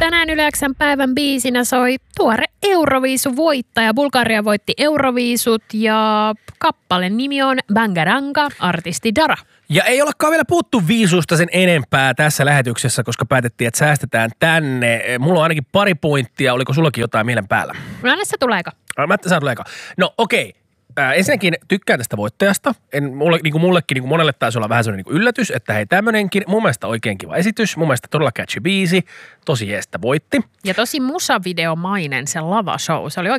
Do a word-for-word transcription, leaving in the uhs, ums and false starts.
tänään Yleksän päivän biisinä soi tuore Euroviisu-voittaja. Bulgaria voitti Euroviisut ja kappaleen nimi on Bangaranga, artisti Dara. Ja ei olekaan vielä puhuttu viisusta sen enempää tässä lähetyksessä, koska päätettiin, että säästetään tänne. Mulla on ainakin pari pointtia. Oliko sullakin jotain mielen päällä? No anna sä tuleeka. Mä saa tuleeka. No okei. Äh, ensinnäkin tykkään tästä voittajasta. En, mulle, niin kuin mullekin niin kuin monelle taisi olla vähän sellainen niin kuin yllätys, että hei tämmönenkin. Mun mielestä oikein kiva esitys. Mun mielestä todella catchy biisi. Tosi jeestä voitti. Ja tosi musavideomainen se lava show. Se oli oikein